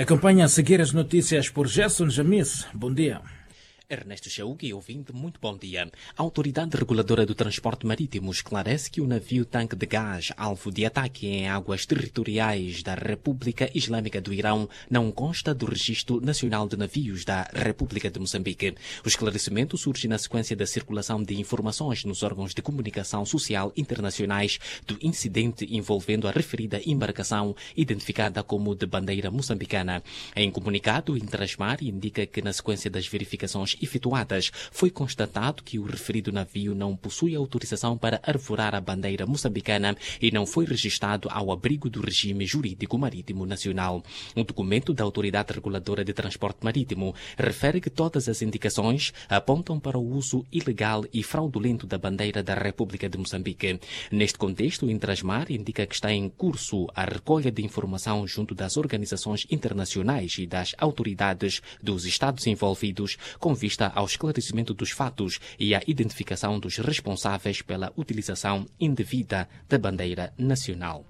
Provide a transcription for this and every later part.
Acompanha a seguir as notícias por Gerson Jamis. Bom dia. Ernesto Chaúque, ouvinte, muito bom dia. A Autoridade Reguladora do Transporte Marítimo esclarece que o navio tanque de gás, alvo de ataque em águas territoriais da República Islâmica do Irão, não consta do Registro Nacional de Navios da República de Moçambique. O esclarecimento surge na sequência da circulação de informações nos órgãos de comunicação social internacionais do incidente envolvendo a referida embarcação, identificada como de bandeira moçambicana. Em comunicado, o Intrasmar indica que, na sequência das verificações efetuadas, foi constatado que o referido navio não possui autorização para arvorar a bandeira moçambicana e não foi registado ao abrigo do regime jurídico marítimo nacional. Um documento da Autoridade Reguladora de Transporte Marítimo refere que todas as indicações apontam para o uso ilegal e fraudulento da bandeira da República de Moçambique. Neste contexto, o Intrasmar indica que está em curso a recolha de informação junto das organizações internacionais e das autoridades dos Estados envolvidos, com vista ao esclarecimento dos fatos e à identificação dos responsáveis pela utilização indevida da bandeira nacional.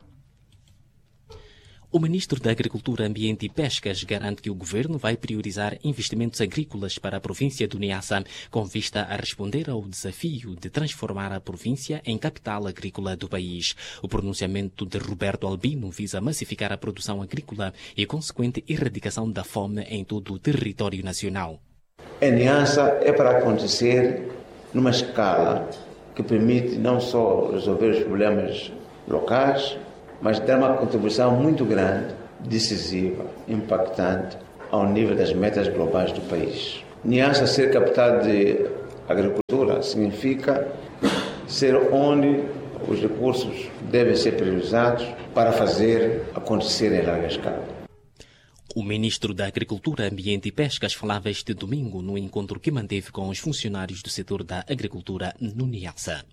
O ministro da Agricultura, Ambiente e Pescas garante que o governo vai priorizar investimentos agrícolas para a província do Niassa, com vista a responder ao desafio de transformar a província em capital agrícola do país. O pronunciamento de Roberto Albino visa massificar a produção agrícola e consequente erradicação da fome em todo o território nacional. A Niassa é para acontecer numa escala que permite não só resolver os problemas locais, mas dar uma contribuição muito grande, decisiva, impactante ao nível das metas globais do país. Niassa ser capital de agricultura significa ser onde os recursos devem ser priorizados para fazer acontecer em larga escala. O ministro da Agricultura, Ambiente e Pescas falava este domingo no encontro que manteve com os funcionários do setor da agricultura no Niassa.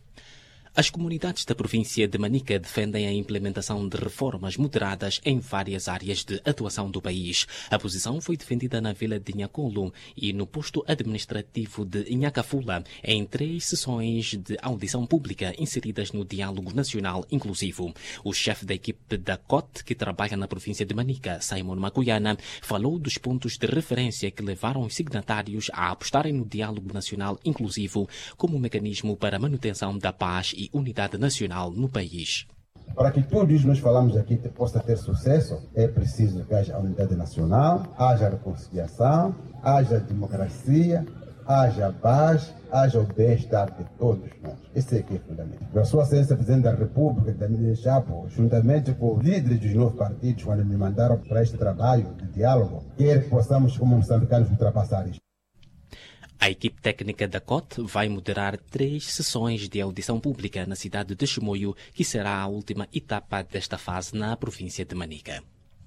As comunidades da província de Manica defendem a implementação de reformas moderadas em várias áreas de atuação do país. A posição foi defendida na vila de Nhacolo e no posto administrativo de Nhacafula, em 3 sessões de audição pública inseridas no Diálogo Nacional Inclusivo. O chefe da equipe da COT, que trabalha na província de Manica, Simon Macuyana, falou dos pontos de referência que levaram os signatários a apostarem no Diálogo Nacional Inclusivo como mecanismo para a manutenção da paz e unidade nacional no país. Para que tudo isso que nós falamos aqui possa ter sucesso, é preciso que haja a unidade nacional, haja reconciliação, haja democracia, haja paz, haja o bem-estar de todos nós. Esse é que é fundamental. A sua excelência Presidente da República, Daniel Chapo, juntamente com os líderes dos 9 partidos, quando me mandaram para este trabalho de diálogo, quer que possamos, como moçambicanos, ultrapassar isto. A equipe técnica da COT vai moderar 3 sessões de audição pública na cidade de Chimoio, que será a última etapa desta fase na província de Manica.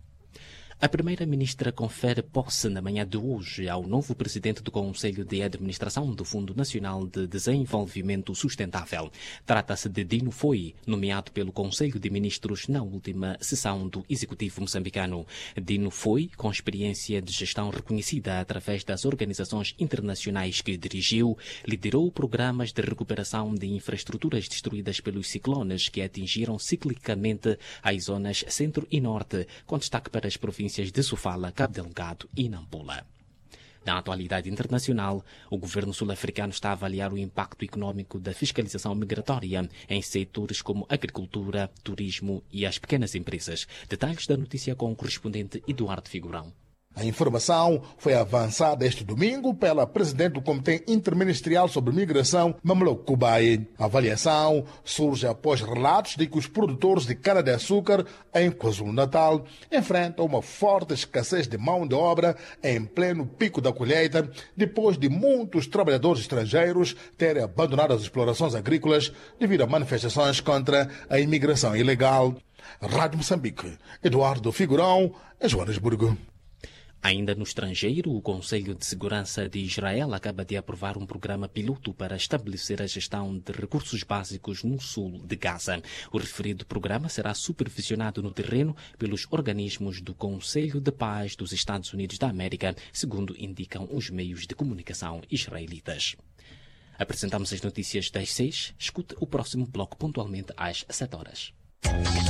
A primeira-ministra confere posse na manhã de hoje ao novo presidente do Conselho de Administração do Fundo Nacional de Desenvolvimento Sustentável. Trata-se de Dino Foi, nomeado pelo Conselho de Ministros na última sessão do Executivo moçambicano. Dino Foi, com experiência de gestão reconhecida através das organizações internacionais que dirigiu, liderou programas de recuperação de infraestruturas destruídas pelos ciclones que atingiram ciclicamente as zonas centro e norte, com destaque para as províncias de Sofala, Cabo Delgado e Nampula. Na atualidade internacional, o governo sul-africano está a avaliar o impacto econômico da fiscalização migratória em setores como agricultura, turismo e as pequenas empresas. Detalhes da notícia com o correspondente Eduardo Figurão. A informação foi avançada este domingo pela presidente do Comitê Interministerial sobre Migração, Mamlok Kubai. A avaliação surge após relatos de que os produtores de cana-de-açúcar em KwaZulu-Natal enfrentam uma forte escassez de mão de obra em pleno pico da colheita, depois de muitos trabalhadores estrangeiros terem abandonado as explorações agrícolas devido a manifestações contra a imigração ilegal. Rádio Moçambique, Eduardo Figurão, em Joanesburgo. Ainda no estrangeiro, o Conselho de Segurança de Israel acaba de aprovar um programa piloto para estabelecer a gestão de recursos básicos no sul de Gaza. O referido programa será supervisionado no terreno pelos organismos do Conselho de Paz dos Estados Unidos da América, segundo indicam os meios de comunicação israelitas. Apresentamos as notícias das 6. Escute o próximo bloco pontualmente às 7 horas.